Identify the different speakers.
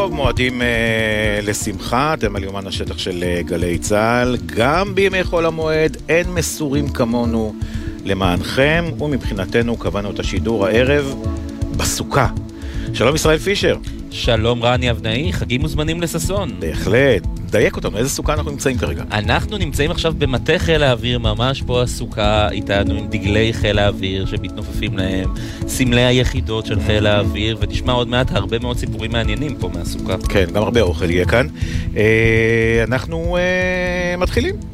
Speaker 1: טוב, מועדים לשמחה, אתם על יומן השטח של גלי צהל, גם בימי חול המועד, אין מסורים כמונו למענכם, ומבחינתנו קבענו את השידור הערב בסוכה. שלום ישראל פישר.
Speaker 2: שלום רני אבנאי, חגים מוזמנים לססון.
Speaker 1: בהחלט, דייק אותנו, איזה סוכה אנחנו נמצאים כרגע?
Speaker 2: אנחנו נמצאים עכשיו במטה חיל האוויר, ממש פה הסוכה איתנו עם דגלי חיל האוויר שמתנופפים להם, סמלי היחידות של חיל האוויר, ונשמע עוד מעט הרבה מאוד סיפורים מעניינים פה מהסוכה.
Speaker 1: כן, גם הרבה אוכל יהיה כאן. אנחנו מתחילים.